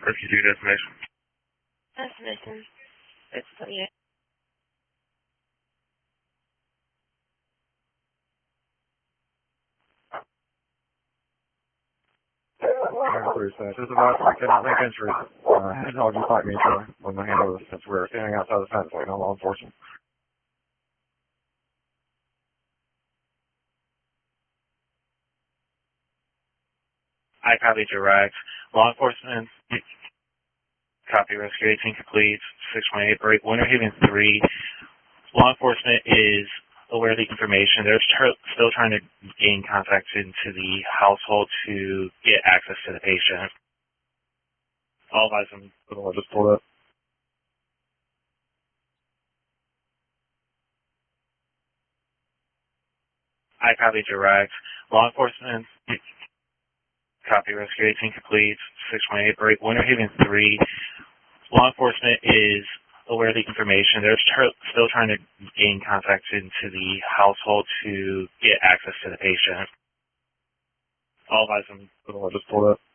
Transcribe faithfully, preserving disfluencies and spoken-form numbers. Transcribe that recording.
Refugee destination. Destination. It's twenty-eight. Three six. This is about I cannot make entry. Uh, head dog just like me, Troy, when my hand over since we're standing outside the fence waiting on law enforcement. I copy direct. Law enforcement. Copy rescue eighteen complete. six one eight break. Winter Haven three. Law enforcement is aware of the information. They're tr- still trying to gain contact into the household to get access to the patient. All eyes on the door just pulled up. I copy direct. Law enforcement. Copy rescue eighteen complete. six one eight break. Winter Haven three. Law enforcement is aware of the information. They're tr- still trying to gain contact into the household to get access to the patient. All eyes on the door just pulled up.